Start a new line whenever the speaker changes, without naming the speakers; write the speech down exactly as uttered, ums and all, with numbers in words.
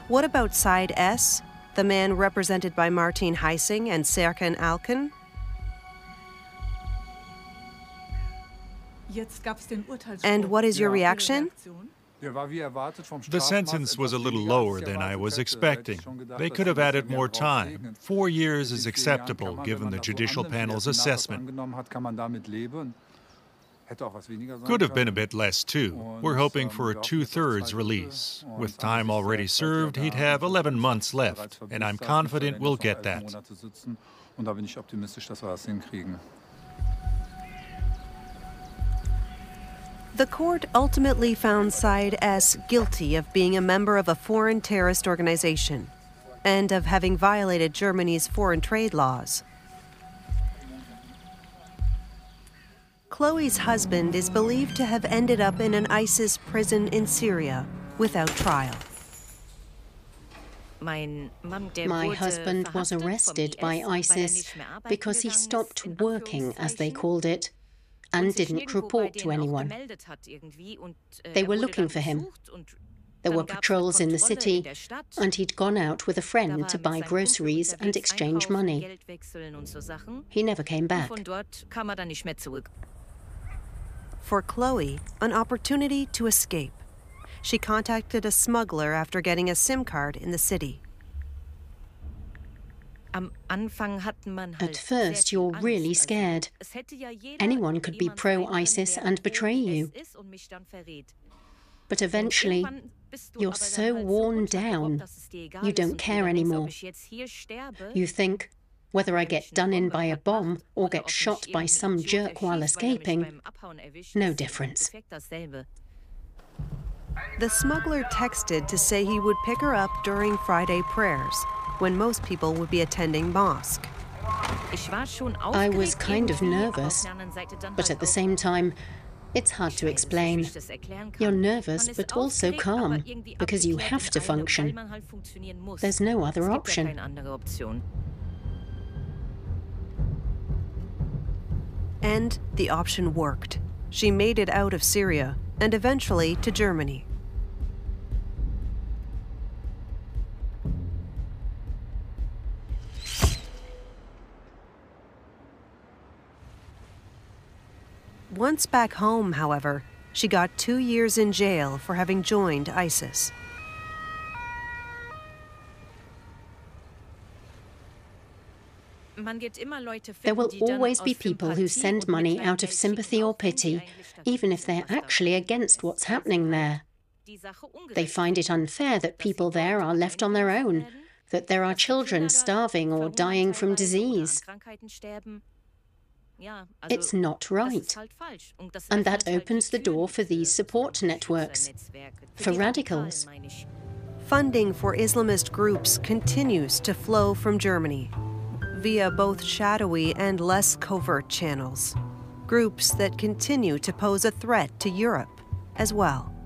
What about Side S, the man represented by Martin Heising and Serkan Alkan? And what is your reaction?
The sentence was a little lower than I was expecting. They could have added more time. Four years is acceptable given the judicial panel's assessment. Could have been a bit less too. We're hoping for a two-thirds release. With time already served, he'd have eleven months left, and I'm confident we'll get that.
The court ultimately found Side S guilty of being a member of a foreign terrorist organization and of having violated Germany's foreign trade laws. Chloe's husband is believed to have ended up in an ISIS prison in Syria without trial.
My husband was arrested by ISIS because he stopped working, as they called it, and didn't report to anyone. They were looking for him. There were patrols in the city, and he'd gone out with a friend to buy groceries and exchange money. He never came back.
For Chloe, an opportunity to escape. She contacted a smuggler after getting a SIM card in the city.
At first, you're really scared. Anyone could be pro-ISIS and betray you. But eventually, you're so worn down, you don't care anymore. You think, whether I get done in by a bomb or get shot by some jerk while escaping, no difference.
The smuggler texted to say he would pick her up during Friday prayers, when most people would be attending mosque.
I was kind of nervous, but at the same time, it's hard to explain. You're nervous, but also calm, because you have to function. There's no other option.
And the option worked. She made it out of Syria, and eventually to Germany. Once back home, however, she got two years in jail for having joined ISIS.
There will always be people who send money out of sympathy or pity, even if they're actually against what's happening there. They find it unfair that people there are left on their own, that there are children starving or dying from disease. It's not right. And that opens the door for these support networks, for radicals.
Funding for Islamist groups continues to flow from Germany via both shadowy and less covert channels, groups that continue to pose a threat to Europe as well.